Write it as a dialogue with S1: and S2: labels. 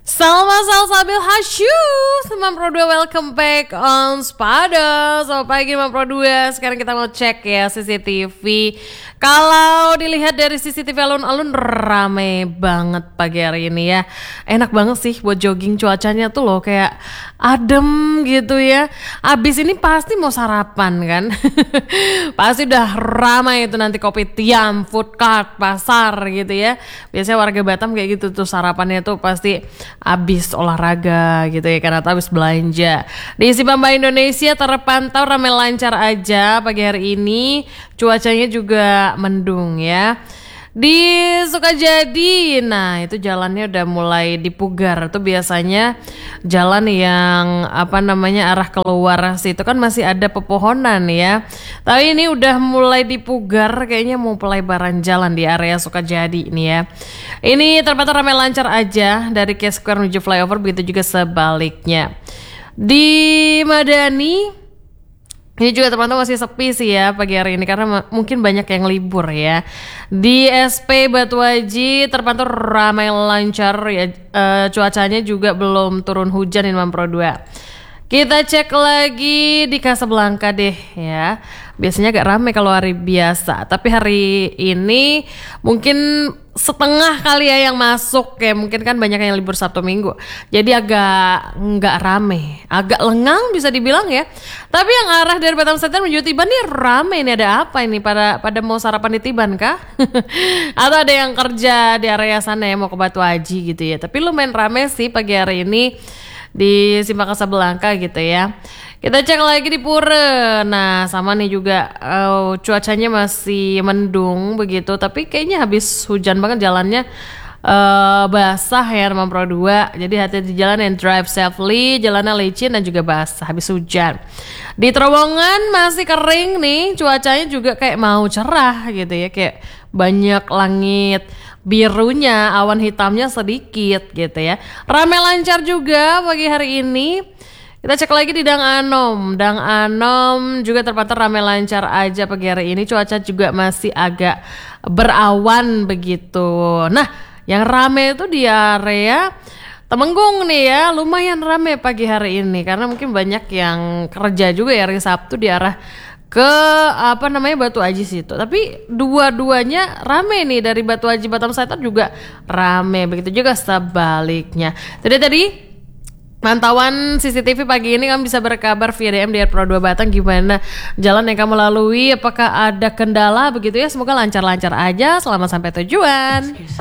S1: Selamat Sabil Hasyus Mam Pro 2, welcome back on Spada. Selamat pagi Mam Pro 2. Sekarang kita mau cek ya CCTV. Kalau dilihat dari CCTV alun-alun rame banget pagi hari ini ya. Enak banget sih buat jogging, cuacanya tuh loh kayak adem gitu ya. Abis ini pasti mau sarapan kan. Pasti udah ramai itu nanti kopi tiam, food cart, pasar gitu ya. Biasanya warga Batam kayak gitu tuh sarapannya tuh pasti abis olahraga gitu ya, karena habis belanja. Di Simpang Indonesia terpantau ramai lancar aja pagi hari ini. Cuacanya juga mendung ya. Di Sukajadi, nah itu jalannya udah mulai dipugar. Itu biasanya jalan yang arah keluar situ kan masih ada pepohonan ya. Tapi ini udah mulai dipugar, kayaknya mau pelebaran jalan di area Sukajadi ini ya. Ini terpantau ramai lancar aja dari K Square menuju flyover, begitu juga sebaliknya. Di Madani ini juga terpantau masih sepi sih ya pagi hari ini karena mungkin banyak yang libur ya. Di SP Batu Haji terpantau ramai lancar ya, cuacanya juga belum turun hujan ini Mam Pro 2. Kita cek lagi di Kasablanca deh ya. Biasanya agak ramai kalau hari biasa, tapi hari ini mungkin setengah kali ya yang masuk ya, mungkin kan banyak yang libur Sabtu Minggu. Jadi agak nggak rame, agak lengang bisa dibilang ya. Tapi yang arah dari Batam Selatan menuju Tiban nih rame, ini ada apa ini? Pada mau sarapan di Tiban kah? Atau ada yang kerja di area sana ya mau ke Batu Haji gitu ya. Tapi lumayan rame sih pagi hari ini di Simpang Kasablanca gitu ya. Kita cek lagi di Pura. Nah sama nih juga cuacanya masih mendung begitu, tapi kayaknya habis hujan banget jalannya, basah ya Mam Pro 2. Jadi hati-hati di jalan and drive safely, jalannya licin dan juga basah habis hujan. Di Terowongan masih kering nih, cuacanya juga kayak mau cerah gitu ya, kayak banyak langit birunya, awan hitamnya sedikit gitu ya. Ramai lancar juga pagi hari ini. Kita cek lagi di Dang Anom. Dang Anom juga terpantau ramai lancar aja pagi hari ini. Cuaca juga masih agak berawan begitu. Nah, yang ramai itu di area Temenggung nih ya. Lumayan ramai pagi hari ini karena mungkin banyak yang kerja juga ya hari Sabtu di arah ke Batu Haji situ. Tapi dua-duanya rame nih, dari Batu Haji Batam Selatan juga rame, begitu juga sebaliknya. Tadi pantauan CCTV pagi ini kamu bisa berkabar via DM di Pro 2 Batang, gimana jalan yang kamu lalui, apakah ada kendala begitu ya. Semoga lancar-lancar aja, selamat sampai tujuan.